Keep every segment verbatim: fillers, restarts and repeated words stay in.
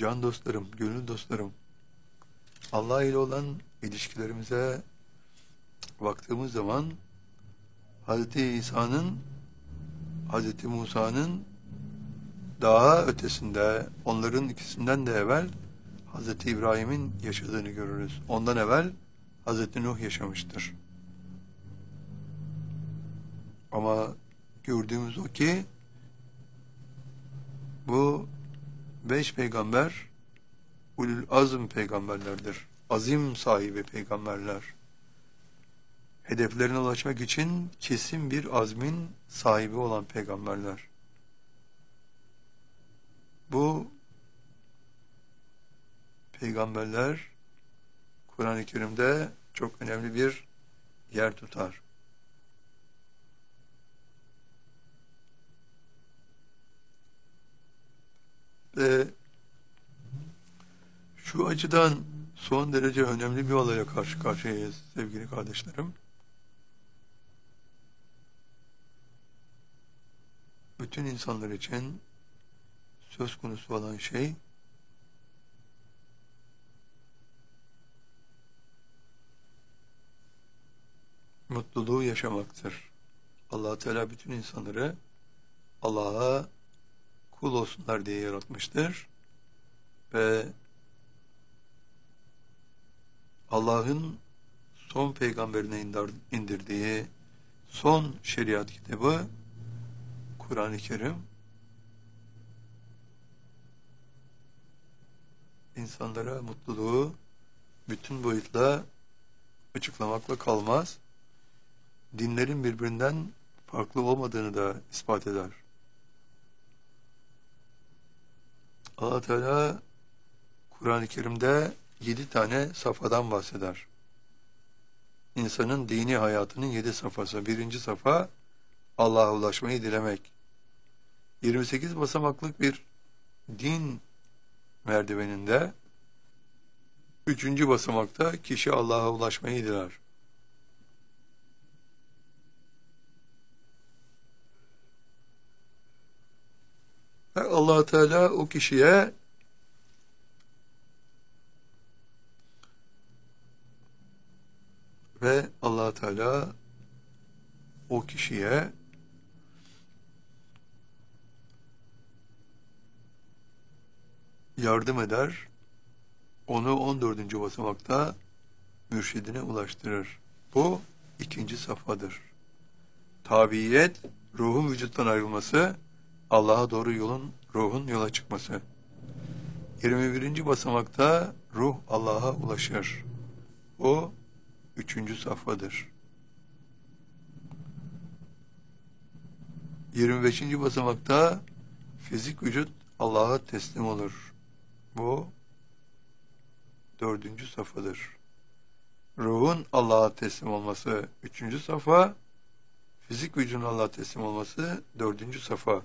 can dostlarım, gönül dostlarım, Allah ile olan ilişkilerimize baktığımız zaman Hazreti İsa'nın, Hazreti Musa'nın daha ötesinde, onların ikisinden de evvel Hazreti İbrahim'in yaşadığını görürüz. Ondan evvel Hazreti Nuh yaşamıştır. Ama gördüğümüz o ki bu beş peygamber ulul azm peygamberlerdir. Azim sahibi peygamberler. Hedeflerine ulaşmak için kesin bir azmin sahibi olan peygamberler. Bu peygamberler Kur'an-ı Kerim'de çok önemli bir yer tutar. Ve şu açıdan son derece önemli bir olaya karşı karşıyayız sevgili kardeşlerim. Bütün insanlar için söz konusu olan şey mutluluğu yaşamaktır. Allah Teala bütün insanları Allah'a kul olsunlar diye yaratmıştır ve Allah'ın son peygamberine indirdiği son şeriat kitabı Kur'an-ı Kerim insanlara mutluluğu bütün boyutla açıklamakla kalmaz, dinlerin birbirinden farklı olmadığını da ispat eder. Allah Teala Kur'an-ı Kerim'de yedi tane safhadan bahseder. İnsanın dini hayatının yedi safhası. Birinci safha Allah'a ulaşmayı dilemek. yirmi sekiz basamaklık bir din merdiveninde üçüncü basamakta kişi Allah'a ulaşmayı diler. Ve Allah Teala o kişiye ve Allah Teala o kişiye yardım eder, onu on dördüncü basamakta mürşidine ulaştırır. Bu ikinci safhadır. Tabiyet, ruhun vücuttan ayrılması, Allah'a doğru yolun, ruhun yola çıkması. yirmi birinci basamakta ruh Allah'a ulaşır. O üçüncü safhadır. yirmi beşinci basamakta fizik vücut Allah'a teslim olur. Bu dördüncü safhadır. Ruhun Allah'a teslim olması üçüncü safha, fizik vücudun Allah'a teslim olması dördüncü safha.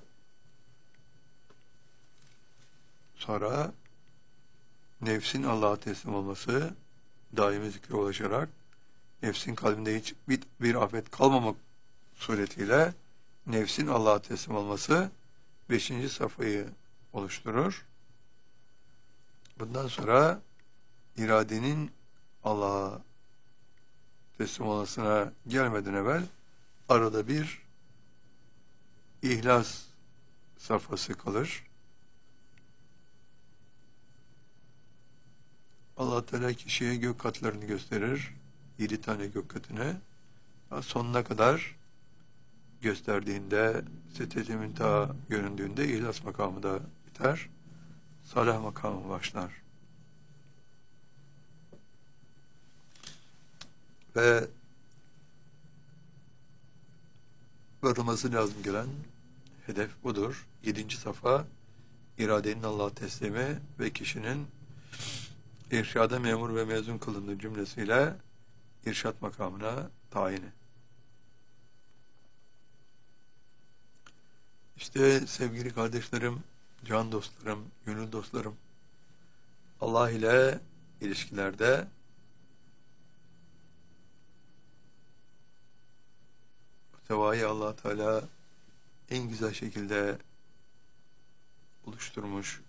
Sonra nefsin Allah'a teslim olması daimi zikre ulaşarak nefsin kalbinde hiç bir, bir afet kalmamak suretiyle nefsin Allah'a teslim olması beşinci safhayı oluşturur. Bundan sonra iradenin Allah'a teslim olmasına gelmeden evvel arada bir ihlas safhası kalır. Allah Teala kişiye gök katlarını gösterir. Yedi tane gök katını. Sonuna kadar gösterdiğinde, Siddete Münteha göründüğünde ihlas makamı da biter. Salah makamı başlar. Ve varılması lazım gelen hedef budur. Yedinci safa iradenin Allah'a teslimi ve kişinin irşada memur ve mezun kılındığı cümlesiyle irşat makamına tayini. İşte sevgili kardeşlerim, can dostlarım, gönül dostlarım, Allah ile ilişkilerde tevayı Allah Teala en güzel şekilde oluşturmuş,